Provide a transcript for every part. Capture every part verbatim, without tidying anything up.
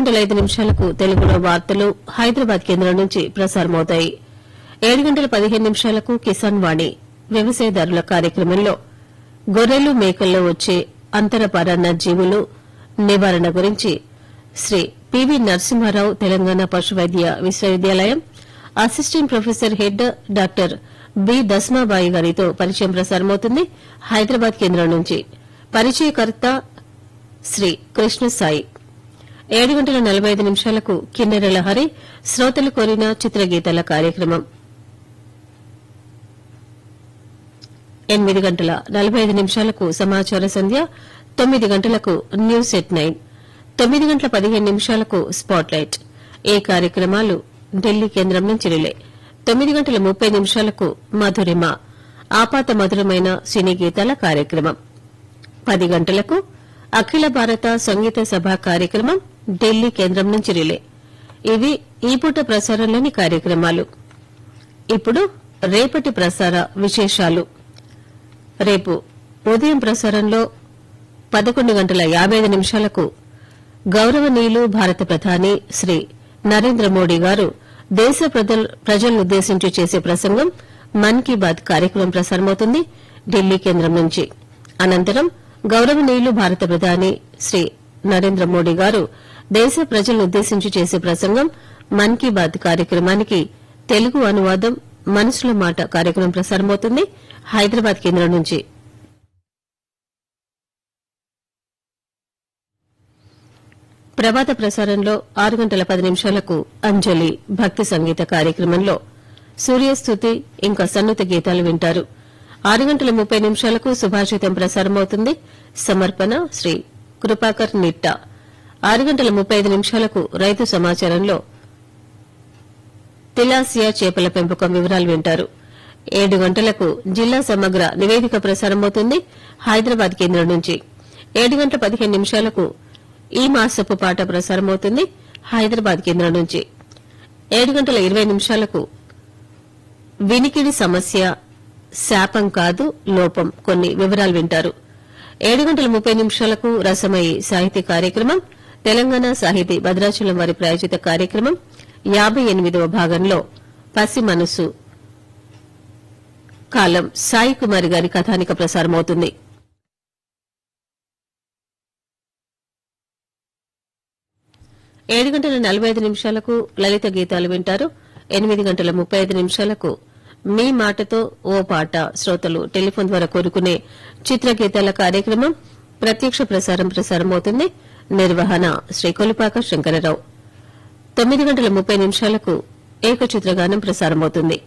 గంటల ఐదు నిమిషాలకు తెలుగులో వార్తలు హైదరాబాద్ కేంద్రం నుంచి ప్రసారమవుతాయి. ఏడు గంటల పదిహేను నిమిషాలకు కిసాన్ వాణి వ్యవసాయదారుల కార్యక్రమంలో గొర్రెలు మేకల్లో వచ్చే అంతర పరాన్న జీవులు నివారణ గురించి శ్రీ పివి నరసింహారావు తెలంగాణ పశువైద్య విశ్వవిద్యాలయం assistant professor head doctor B Dasmabai గారితో పరిచయం ప్రసారమవుతుంది. హైదరాబాద్ కేంద్రం నుంచి పరిచయకర్త శ్రీ కృష్ణసాయి. ఏడు గంటల నలభై ఐదు నిమిషాలకు కిన్నెరల హరి శ్రోతలు కోరిన చిత్రగీతాల కార్యక్రమం. ఎనిమిది గంటల నలభై ఐదు నిమిషాలకు సమాచార సంధ్య. తొమ్మిది గంటలకు న్యూస్ ఎట్ నైన్. తొమ్మిది గంటల పదిహేను నిమిషాలకు స్పాట్ లైట్. ఈ కార్యక్రమాలు ఢిల్లీ కేంద్రం నుంచి రిలే. తొమ్మిది గంటల ముప్పై నిమిషాలకు మధురిమ ఆపాత మధురమైన సినీ గీతాల కార్యక్రమం. పది గంటలకు అఖిల భారత సంగీత సభ కార్యక్రమం ఢిల్లీ కేంద్రం నుంచి రిలే. ఇవి ఈ పూట ప్రసారంలోని కార్యక్రమాలు. ఇప్పుడు రేపటి ప్రసార విశేషాలు. రేపు ఉదయం ప్రసారంలో పదకొండు గంటల యాబై ఐదు నిమిషాలకు గౌరవనీయులు భారత ప్రధాని శ్రీ నరేంద్ర మోడీ గారు దేశ ప్రజలనుద్దేశించి చేసే ప్రసంగం మన్ కీ బాత్ కార్యక్రమం ప్రసారమవుతుంది ఢిల్లీ కేంద్రం నుంచి. అనంతరం గౌరవనీయులు భారత ప్రధాని శ్రీ నరేంద్ర మోడీ గారు దేశ ప్రజలనుద్దేశించి చేసే ప్రసంగం మన్ కీ బాత్ కార్యక్రమానికి తెలుగు అనువాదం మనసుల మాట కార్యక్రమం ప్రసారమవుతుంది హైదరాబాద్ కేంద్రం నుంచి. ప్రభాత ప్రసారంలో ఆరు గంటల పది నిమిషాలకు అంజలి భక్తి సంగీత కార్యక్రమంలో సూర్యస్తుతి ఇంకా సన్నుత గీతాలు వింటారు. ఆరు గంటల ముప్పై నిమిషాలకు సుభాషితం ప్రసారమవుతుంది. సమర్పణ శ్రీ కృపాకర్ నిట్టా. ఆరు గంటల ముప్పై ఐదు నిమిషాలకు రైతు సమాచారంలో తిలాసియా చేపల పెంపకం వివరాలు వింటారు. ఏడు గంటలకు జిల్లా సమగ్ర నివేదిక ప్రసారమవుతుంది హైదరాబాద్ కేంద్రం నుంచి. ఏడు గంటల పదిహేను నిమిషాలకు ఈ మాసపు పాట ప్రసారమవుతుంది హైదరాబాద్ కేంద్రం నుంచి. ఏడు గంటల ఇరవై నిమిషాలకు వినికిడి సమస్య శాపం కాదు లోపం కొన్ని వివరాలు వింటారు. ఏడు గంటల ముప్పై నిమిషాలకు రసమయి సాహితీ కార్యక్రమం తెలంగాణ సాహితీ భద్రాచలం వారి ప్రాయోజిత కార్యక్రమం యాబై ఎనిమిదవ భాగంలో పసి మనసు కాలం సాయి కుమారి గారి కథానిక ప్రసారమవుతుంది. ఏడు గంటల నలభై ఐదు నిమిషాలకు లలిత గీతాలు వింటారు. ఎనిమిది గంటల ముప్పై ఐదు నిమిషాలకు మీ మాటతో ఓ పాట శ్రోతలు టెలిఫోన్ ద్వారా కోరుకునే చిత్రగీతాల కార్యక్రమం ప్రత్యక్ష ప్రసారం ప్రసారమవుతుంది. నిర్వహణ శ్రీ కొలిపాక శంకరరావు. తొమ్మిది గంటల ముప్పై నిమిషాలకు ఏకచిత్రగానం ప్రసారమవుతుంది.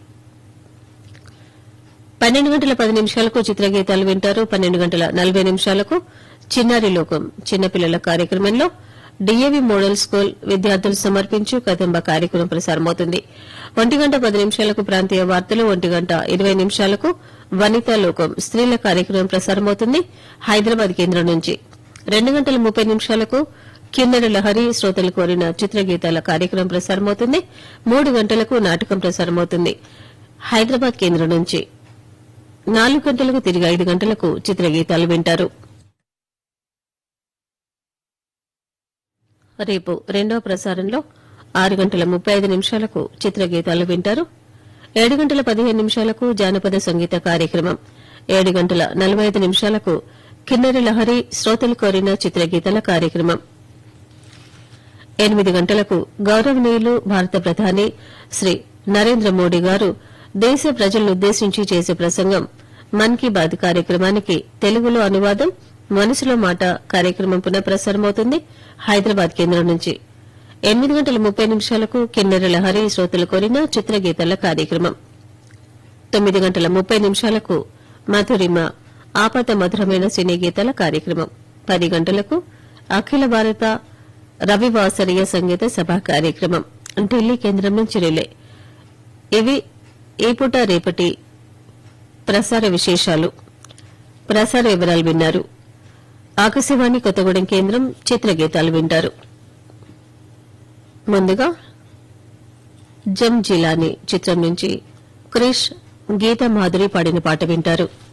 పన్నెండు గంటల పది నిమిషాలకు చిత్రగీతాలు వింటారు. పన్నెండు గంటల నలభై నిమిషాలకు చిన్నారి లోకం చిన్నపిల్లల కార్యక్రమంలో డీఏవీ మోడల్ స్కూల్ విద్యార్థులు సమర్పించు కదంబ కార్యక్రమం ప్రసారమవుతుంది. ఒంటి గంట పది నిమిషాలకు ప్రాంతీయ వార్తలు. ఒంటి గంట ఇరవై నిమిషాలకు వనితా లోకం స్త్రీల కార్యక్రమం ప్రసారమవుతుంది హైదరాబాద్ కేంద్రం నుంచి. రెండు గంటల ముప్పై నిమిషాలకు కిన్నెర లహరి శ్రోతలు కోరిన చిత్రగీతాల కార్యక్రమం ప్రసారమవుతుంది. మూడు గంటలకు నాటకం ప్రసారమవుతుంది హైదరాబాద్ కేంద్రం నుంచి. నాలుగు గంటలకు తిరిగి ఐదు గంటలకు చిత్రగీతాలు వింటారు. రేపు రెండవ ప్రసారంలో ఆరు గంటల ముప్పై ఐదు నిమిషాలకు చిత్రగీతాలు వింటారు. ఏడు గంటల పదిహేను నిమిషాలకు జానపద సంగీత కార్యక్రమం. ఏడు గంటల నలభై ఐదు నిమిషాలకు కిన్నెర లహరి శ్రోతలు కోరిన చిత్రగీతాల కార్యక్రమం. ఎనిమిది గంటలకు గౌరవనీయులు భారత ప్రధాని శ్రీ నరేంద్ర మోడీ గారు దేశ ప్రజలనుద్దేశించి చేసే ప్రసంగం మన్ కీ బాత్ కార్యక్రమానికి తెలుగులో అనువాదం మనసులో మాట కార్యక్రమం పునఃప్రసారమవుతుంది హైదరాబాద్ కేంద్రం నుంచి. ఎనిమిది గంటల ముప్పై నిమిషాలకు కిన్నెర లహరి శ్రోతలు కోరిన చిత్రగీతాల కార్యక్రమం. తొమ్మిది గంటల ముప్పై నిమిషాలకు మధురిమ ఆపత మధురమైన సినీ గీతాల కార్యక్రమం. పది గంటలకు అఖిల భారత రవివాసరీయ సంగీత సభ కార్యక్రమం ఢిల్లీ కేంద్రం నుంచి రిలే. ఇవి ఈ పూట రేపటి ప్రసార విశేషాలు. ప్రసార వివరాలు విన్నారు. ఆకాశవాణి కొత్తగూడెం కేంద్రం చిత్రగీతాలు వింటారు. ముందుగా జమ్ జిలానీ చిత్రం నుంచి క్రిష్ గీతా మాధురి పాడిన పాట వింటారు.